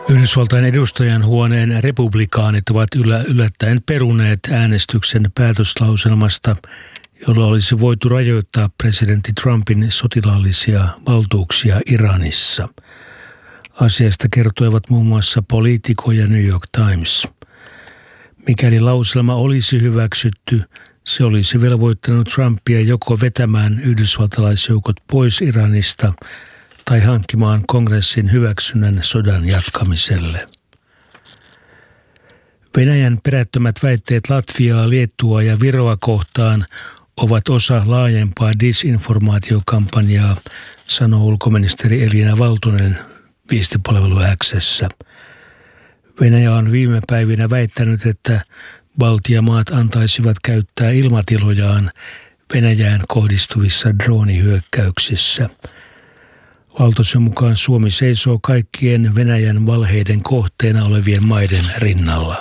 Yhdysvaltain edustajanhuoneen republikaanit ovat yllättäen peruneet äänestyksen päätöslauselmasta, jolla olisi voitu rajoittaa presidentti Trumpin sotilaallisia valtuuksia Iranissa. Asiasta kertoivat muun muassa Politico ja New York Times. Mikäli lauselma olisi hyväksytty, se olisi velvoittanut Trumpia joko vetämään yhdysvaltalaisjoukot pois Iranista tai hankkimaan kongressin hyväksynnän sodan jatkamiselle. Venäjän perättömät väitteet Latviaa, Liettuaa ja Viroa kohtaan ovat osa laajempaa disinformaatiokampanjaa, sanoo ulkoministeri Elina Valtonen viestipalvelu X:ssä. Venäjä on viime päivinä väittänyt, että Baltiamaat antaisivat käyttää ilmatilojaan Venäjään kohdistuvissa droonihyökkäyksissä. Valtosen mukaan Suomi seisoo kaikkien Venäjän valheiden kohteena olevien maiden rinnalla.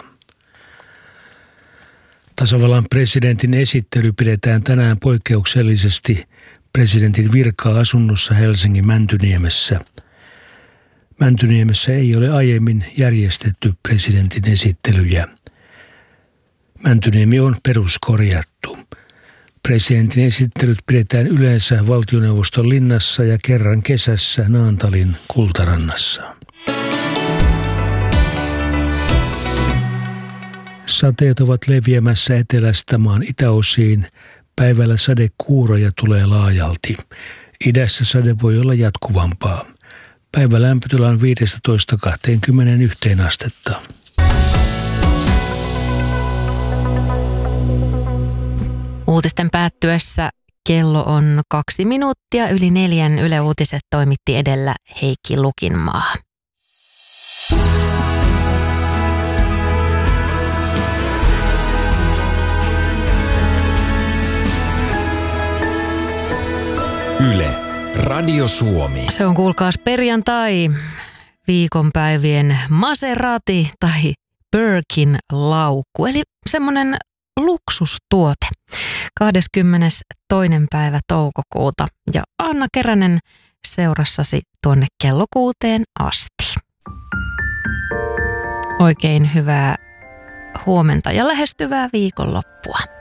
Tasavallan presidentin esittely pidetään tänään poikkeuksellisesti presidentin virka-asunnossa Helsingin Mäntyniemessä. Mäntyniemessä ei ole aiemmin järjestetty presidentin esittelyjä. Mäntyniemi on peruskorjattu. Presidentin esittelyt pidetään yleensä valtioneuvoston linnassa ja kerran kesässä Naantalin Kultarannassa. Sateet ovat leviämässä etelästä maan itäosiin. Päivällä sadekuuroja tulee laajalti. Idässä sade voi olla jatkuvampaa. Päivä lämpötila on 15–21 astetta. Uutisten päättyessä kello on 2 minuuttia yli 4. Yle Uutiset toimitti edellä Heikki Lukinmaa. Yle, Radio Suomi. Se on kuulkaas perjantai, viikonpäivien Maserati tai Birkin laukku, eli semmoinen luksustuote. 22. päivä toukokuuta ja Anna Keränen seurassasi tuonne kello 6 asti. Oikein hyvää huomenta ja lähestyvää viikonloppua.